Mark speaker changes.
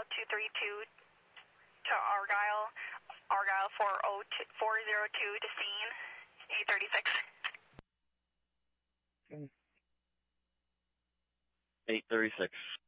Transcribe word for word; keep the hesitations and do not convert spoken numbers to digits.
Speaker 1: two three two to Argyle, Argyle four oh two to scene, eight thirty-six.
Speaker 2: eight thirty-six.